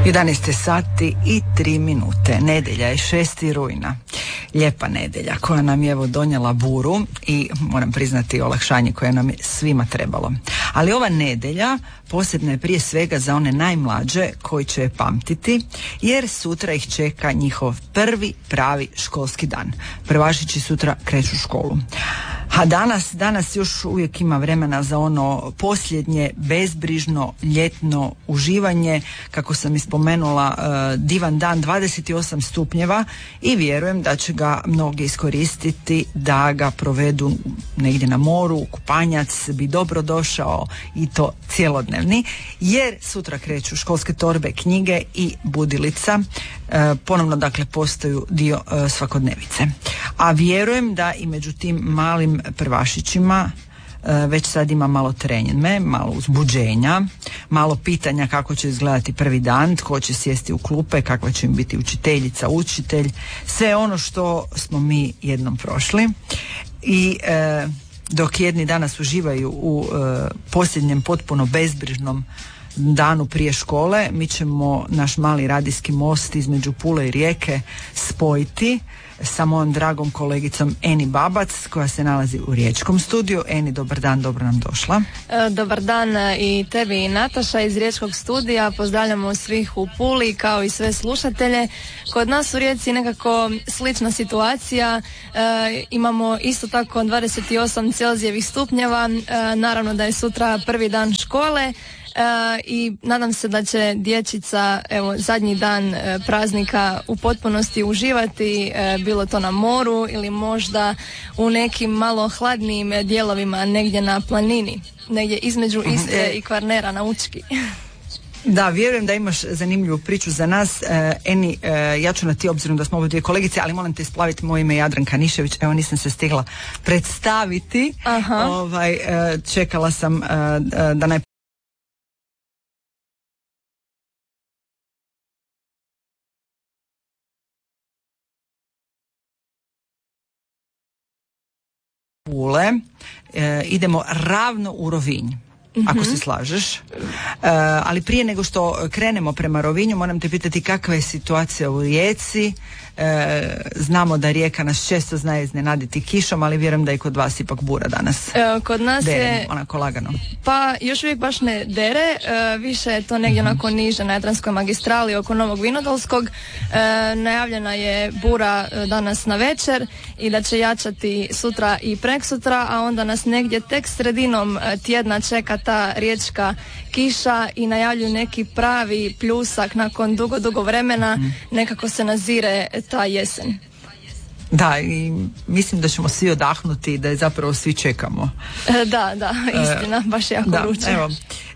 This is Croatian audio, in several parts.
11 sati i 3 minute. Nedjelja je 6. rujna. Lijepa nedjelja koja nam je evo donijela buru i moram priznati olakšanje koje nam je svima trebalo. Ali ova nedjelja posebna je prije svega za one najmlađe koji će je pamtiti, jer sutra ih čeka njihov prvi pravi školski dan. Prvašići sutra kreću u školu. A danas još uvijek ima vremena za ono posljednje bezbrižno ljetno uživanje, kako sam ispomenula, divan dan, 28 stupnjeva i vjerujem da će ga mnogi iskoristiti da ga provedu negdje na moru, kupanjac bi dobro došao i to cjelodnevni, jer sutra kreću školske torbe, knjige i budilica, ponovno dakle postaju dio svakodnevice. A vjerujem da i među tim malim prvašićima već sad ima malo trenjene, malo uzbuđenja, malo pitanja kako će izgledati prvi dan, tko će sjesti u klupe, kakva će im biti učiteljica, učitelj, sve ono što smo mi jednom prošli. I dok jedni danas uživaju u posljednjem potpuno bezbrižnom danu prije škole, mi ćemo naš mali radijski most između Pule i Rijeke spojiti sa mojom dragom kolegicom Eni Babac koja se nalazi u riječkom studiju. Eni, dobar dan, dobro nam došla. Dobar dan i tebi i Nataša iz riječkog studija. Pozdravljamo svih u Puli kao i sve slušatelje. Kod nas u Rijeci nekako slična situacija. Imamo isto tako 28 Celzijevih stupnjeva. Naravno da je sutra prvi dan škole. I nadam se da će dječica zadnji dan praznika u potpunosti uživati, bilo to na moru ili možda u nekim malo hladnijim dijelovima negdje na planini, negdje između Istre i Kvarnera na Učki. Da, vjerujem da imaš zanimljivu priču za nas. Eni, ja ću na ti, obzirom da smo ovo dvije kolegice, ali moram te isplaviti, moje ime je Jadranka Nišević, evo nisam se stigla predstaviti. Čekala sam da Pule, idemo ravno u Rovinj, ako se slažeš. Ali prije nego što krenemo prema Rovinju, moram te pitati kakva je situacija u Rijeci. Znamo da Rijeka nas često zna iznenaditi kišom, ali vjerujem da je kod vas ipak bura danas. Kod nas je onako lagano. Pa još uvijek baš ne dere, više je to negdje onako niže na Jadranskoj magistrali oko Novog Vinodolskog. Najavljena je bura danas na večer i da će jačati sutra i preksutra, a onda nas negdje tek sredinom tjedna čeka ta riječka kiša i najavljuju neki pravi pljusak nakon dugo vremena. Nekako se nazire ta jesen. Da, i mislim da ćemo svi odahnuti i da je zapravo svi čekamo. Da, istina, baš jako vruće. Evo.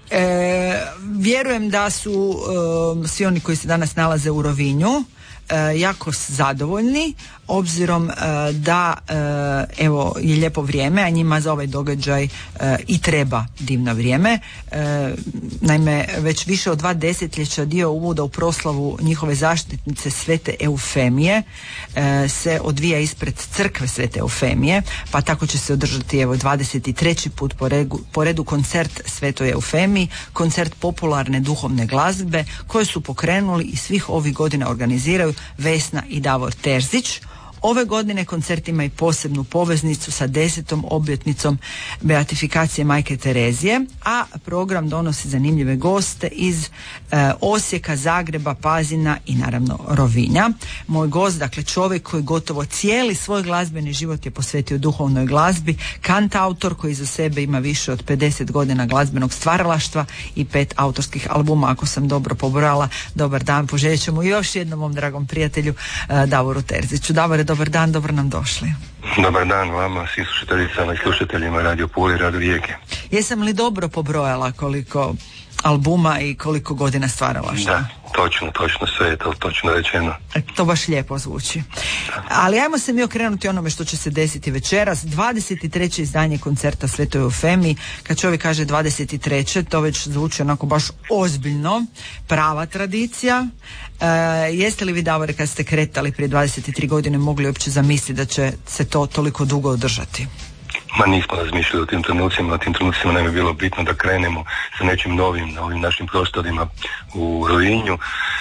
Vjerujem da su svi oni koji se danas nalaze u Rovinju jako zadovoljni, obzirom da evo je lijepo vrijeme, a njima za ovaj događaj i treba divno vrijeme. Naime, već više od 2 desetljeća dio uvoda u proslavu njihove zaštitnice Svete Eufemije se odvija ispred crkve Svete Eufemije, pa tako će se održati evo 23. put po redu koncert Svetoj Eufemiji, koncert popularne duhovne glazbe koje su pokrenuli i svih ovih godina organiziraju Vesna i Davor Terzić. Ove godine koncert ima i posebnu poveznicu sa 10. obljetnicom beatifikacije Majke Terezije, a program donosi zanimljive goste iz Osijeka, Zagreba, Pazina i naravno Rovinja. Moj gost, dakle čovjek koji gotovo cijeli svoj glazbeni život je posvetio duhovnoj glazbi, kantautor koji za sebe ima više od 50 godina glazbenog stvaralaštva i 5 autorskih albuma, ako sam dobro pobrojala. Dobar dan, poželjet ćemo još jednom mom dragom prijatelju Davoru Terziću. Davore, dobar dan, dobro nam došli. Dobar dan vama, svim slušateljicama i slušateljima Radio Puli, Radio Rijeke. Jesam li dobro pobrojala koliko albuma i koliko godina stvaralaštva? Da, točno, sve je to točno rečeno. To baš lijepo zvuči. Ali ajmo se mi okrenuti onome što će se desiti večeras. 23. izdanje koncerta Svetoj Eufemiji. Kad čovjek kaže 23. to već zvuči onako baš ozbiljno, prava tradicija. Jeste li vi, Davore, kad ste kretali prije 23 godine mogli uopće zamisliti da će se to toliko dugo održati? Ma nismo razmišljali o tim trenucima nam je bilo bitno da krenemo sa nečim novim na ovim našim prostorima u Rovinju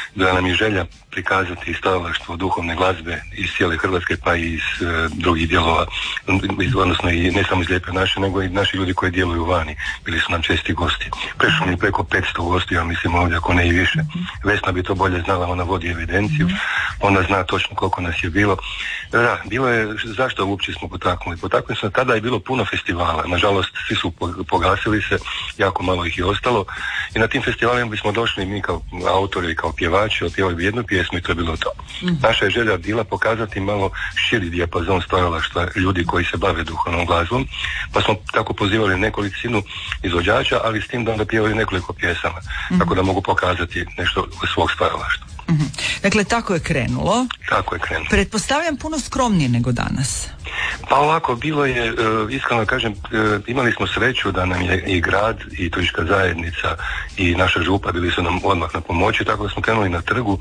da nam je želja prikazati stvaralaštvo duhovne glazbe iz cijele Hrvatske pa i iz drugih dijelova, odnosno i ne samo iz Lijepe naše, nego i naši ljudi koji djeluju vani. Bili su nam česti gosti. Prešlo mi preko 500 gosti, ja mislim ovdje, ako ne i više. Vesna bi to bolje znala, ona vodi evidenciju, ona zna točno koliko nas je bilo. Da, bilo je, zašto uopće smo potaknuli? Potaknuli smo, tada je bilo puno festivala, nažalost svi su pogasili se, jako malo ih je ostalo i na tim festivalima bismo došli mi kao autori, kao pjevači, otpjevali bi jednu pjesmu i to je bilo to. Naša je želja bila pokazati malo širi dijapazon stvaralaštva ljudi koji se bave duhovnom glazbom, pa smo tako pozivali nekolicinu izvođača, ali s tim da onda pjevali nekoliko pjesama, tako da mogu pokazati nešto svog stvaralaštva. Dakle, tako je krenulo. Tako je krenulo. Pretpostavljam puno skromnije nego danas. Pa ovako, bilo je, iskreno kažem, imali smo sreću da nam je i grad i turistička zajednica i naša župa bili su nam odmah na pomoći, tako da smo krenuli na trgu,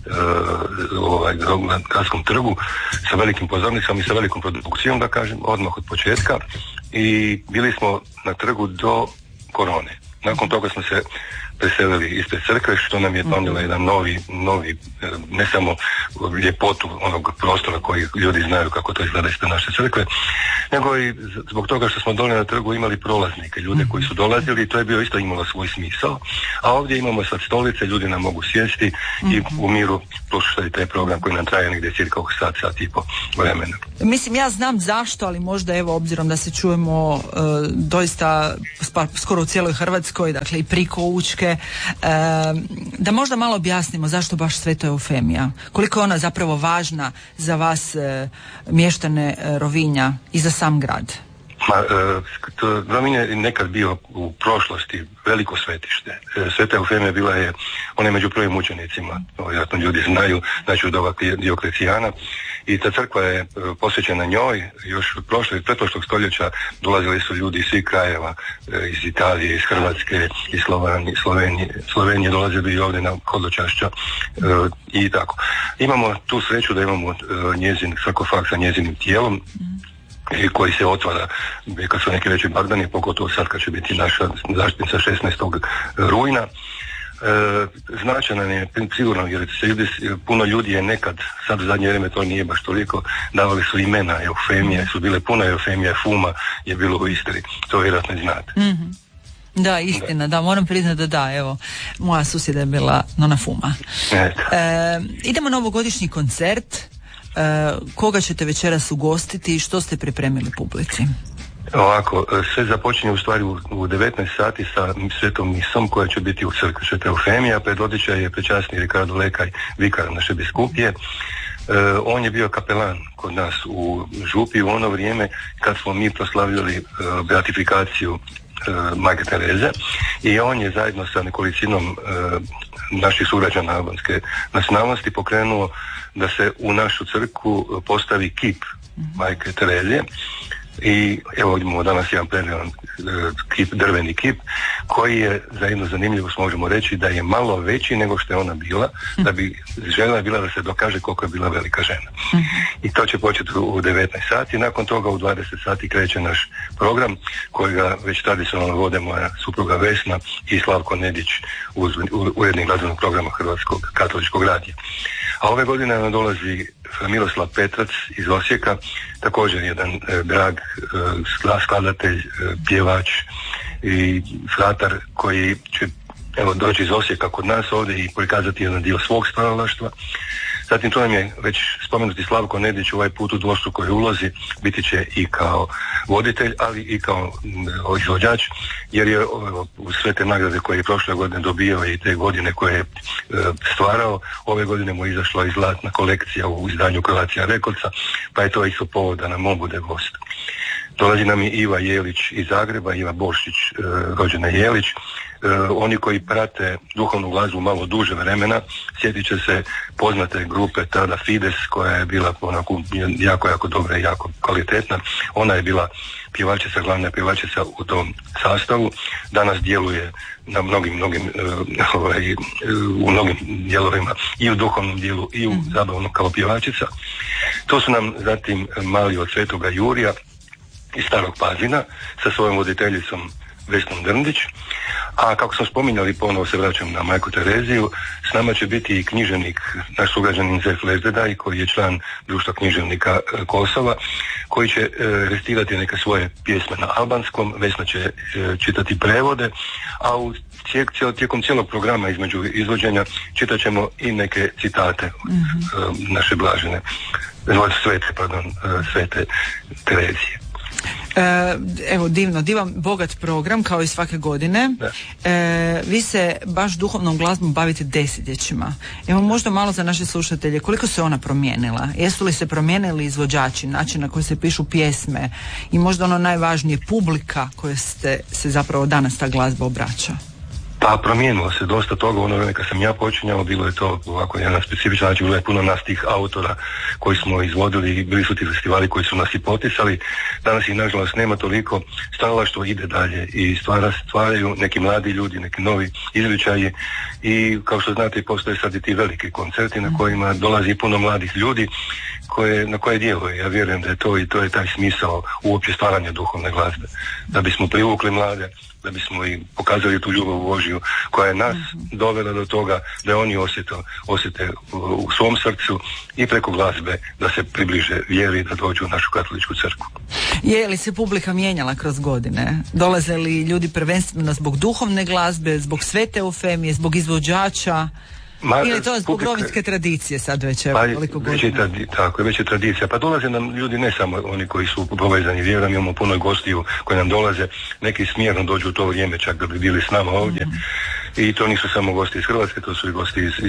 na gradskom trgu, sa velikim pozornicama i sa velikom produkcijom, da kažem, odmah od početka, i bili smo na trgu do korone. Nakon toga smo se preselili ispred crkve, što nam je donijelo jedan novi, ne samo ljepotu onog prostora koji ljudi znaju kako to izgleda ispred naše crkve, nego i zbog toga što smo dole na trgu imali prolaznike, ljude koji su dolazili i to je bio isto imalo svoj smisao, a ovdje imamo sad stolice, ljudi nam mogu sjesti i u miru slušati taj program koji nam traje negdje cirka sat i po vremena. Mislim, ja znam zašto, ali možda evo, obzirom da se čujemo doista skoro u cijeloj Hrvatskoj, dakle i priko Učke, da možda malo objasnimo zašto baš Sveta Eufemija, koliko je ona zapravo važna za vas mještane Rovinja i za sam grad. Rovinj je nekad bio u prošlosti veliko svetište. Sveta Eufemija bila je, ona je među prvim učenicima, vjerojatno ljudi znaju, znači od doba Dioklecijana, i ta crkva je posvećena njoj. Još od pretprošlog stoljeća dolazili su ljudi iz svih krajeva, iz Italije, iz Hrvatske, iz Slovenije dolazili i ovdje na Hodočašća i tako. Imamo tu sreću da imamo njezin sarkofag sa njezinim tijelom koji se otvara kad su neki veći blagdani, pogotovo sad kad će biti naša zaštitnica 16. rujna. Značajan je sigurno jer puno ljudi je nekad, sad u zadnje vrijeme to nije baš toliko, davali su imena Eufemije, su bile puno Eufemija, Fuma je bilo u Istri, to vjerojatno znate. Da, istina, da, moram priznati da, evo, moja susjeda je bila Nona Fuma. Idemo na ovogodišnji koncert. Koga ćete večeras ugostiti i što ste pripremili publici? Ovako, sve započinje u stvari u 19 sati sa svetom misom koja će biti u crkvi Sveta Eufemija. Predvodiča je prečasni Ricardo Lekaj, vikar naše biskupije. On je bio kapelan kod nas u župi u ono vrijeme kad smo mi proslavljali beatifikaciju Majke Tereze, i on je zajedno sa nekolicinom naših sugrađana albanske nacionalnosti pokrenuo da se u našu crkvu postavi kip Majke Terezije. I evo imamo danas jedan predivan kip, drveni kip, koji je za jednu zanimljivost možemo reći da je malo veći nego što je ona bila, da bi žena bila da se dokaže koliko je bila velika žena. I to će početi u 19 sati, nakon toga u 20 sati kreće naš program kojega već tradicionalno vode moja supruga Vesna i Slavko Nedić, urednik glazbenog programa Hrvatskog katoličkog radija. A ove godine nam dolazi Miroslav Petrac iz Osijeka, također jedan drag skladatelj, pjevač i fratar koji će doći iz Osijeka kod nas ovdje i prikazati jedan dio svog stvaralaštva. Zatim tu nam je već spomenuti Slavko Nedić ovaj put u dvostrukoj ulozi, biti će i kao voditelj, ali i kao izvođač, jer je u sve te nagrade koje je prošle godine dobio i te godine koje je stvarao, ove godine mu je izašla i zlatna kolekcija u izdanju Croatia Recordsa, pa je to isto povod da nam on bude gost. Dolazi nam i Iva Jelić iz Zagreba, Iva Boščić, rođena Jelić. Oni koji prate duhovnu glazbu malo duže vremena sjetit će se poznate grupe tada Fides, koja je bila onako jako dobra i jako kvalitetna. Ona je bila pjevačica, glavna pjevačica u tom sastavu. Danas djeluje na mnogim u mnogim dijelovima i u duhovnom dijelu i u zabavnom kao pjevačica. To su nam zatim mali od Svetoga Jurija iz Starog Pazina sa svojom voditeljicom Vesnom Drndić. A kako smo spominjali, ponovo se vraćam na Majku Tereziju, s nama će biti i književnik, naš sugrađanin Zef Lezdedaj, koji je član društva književnika Kosova, koji će recitirati neke svoje pjesme na albanskom. Vesna će čitati prevode, a tijekom cijelog programa između izvođenja čitat ćemo i neke citate naše blažene, svete Terezije. Evo, divan, bogat program kao i svake godine. Vi se baš duhovnom glazbom bavite desetljećima. Evo, možda malo za naše slušatelje, koliko se ona promijenila? Jesu li se promijenili izvođači, način na koji se pišu pjesme i možda ono najvažnije, publika koje se zapravo danas ta glazba obraća? Pa promijenilo se dosta toga. Ono vreme kad sam ja počinjao, bilo je to ovako jedan specifičan način, bilo je puno nas tih autora koji smo izvodili i bili su ti festivali koji su nas i poticali. Danas ih nažalost nema toliko, stvaralaštvo ide dalje i stvaraju neki mladi ljudi, neki novi izričaji i kao što znate postoje sad i ti veliki koncerti na kojima dolazi puno mladih ljudi na koje djeluje. Ja vjerujem da je to i to je taj smisao uopće stvaranja duhovne glazbe. Da bismo privukli mlade, da bismo i pokazali tu ljubav Božju koja je nas dovela do toga da oni osjete u svom srcu i preko glazbe da se približe vjeri, da dođu u našu katoličku crkvu. Je li se publika mijenjala kroz godine? Dolaze li ljudi prvenstveno zbog duhovne glazbe, zbog svete Eufemije, zbog izvođača? Ili to zbog rovinske tradicije sad već koliko godina? Tako je, već je tradicija. Pa dolaze nam ljudi, ne samo oni koji su povezani vjerom, imamo puno gostiju koji nam dolaze, neki smjerno dođu u to vrijeme čak da bi bili s nama ovdje. I to nisu samo gosti iz Hrvatske, to su i gosti iz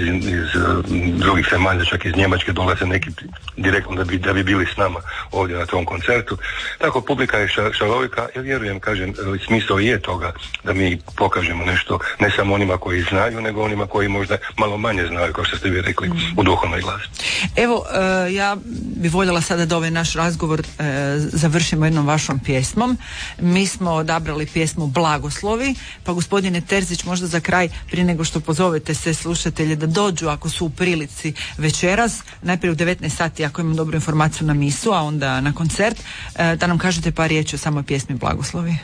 drugih zemalja, čak iz Njemačke dolaze neki direktno da bi bili s nama ovdje na tom koncertu. Tako, publika je šarolika. Ja vjerujem, kažem, smisao je toga da mi pokažemo nešto, ne samo onima koji znaju, nego onima koji možda malo manje znaju, kao što ste vi rekli, u duhovnoj glazbi. Evo, ja bi voljela sada da ovaj naš razgovor završimo jednom vašom pjesmom. Mi smo odabrali pjesmu Blagoslovi, pa gospodine Terzić, možda za kraj, prije nego što pozovete sve slušatelje da dođu ako su u prilici večeras, najprije u 19 sati ako imam dobru informaciju na misu, a onda na koncert, da nam kažete par riječi o samoj pjesmi Blagoslovi.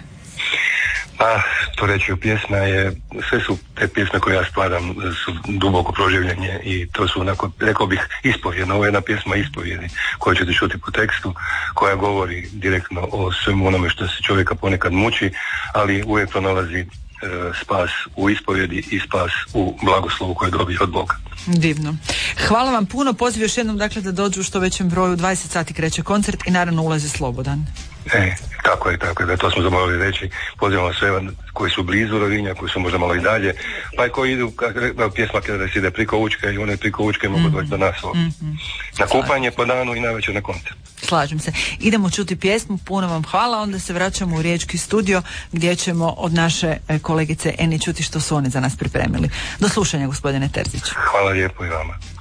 Pa, to reći, pjesma je, sve su te pjesme koje ja stvaram su duboko proživljenje i to su onako, rekao bih, ispovjedno. Ovo je jedna pjesma ispovjedi koju ćete čuti po tekstu, koja govori direktno o svemu onome što se čovjeka ponekad muči, ali uvijek pronalazi spas u ispovjedi i spas u blagoslovu koje dobije od Boga. Divno. Hvala vam puno. Poziv još jednom, dakle, da dođu u što većem broju. 20 sati kreće koncert i naravno ulaz je slobodan. Tako je, da, to smo zaboravili reći. Pozivamo sve koji su blizu Rovinja, koji su možda malo i dalje, pa i koji idu, pjesma kada se ide priko Učke i one priko Učke mogu doći do nas ovdje. Na kupanje po danu i navečer na koncert. Slažem se. Idemo čuti pjesmu, puno vam hvala, onda se vraćamo u Riječki studio gdje ćemo od naše kolegice Eni čuti što su oni za nas pripremili. Do slušanja, gospodine Terzić. Hvala lijepo i vama.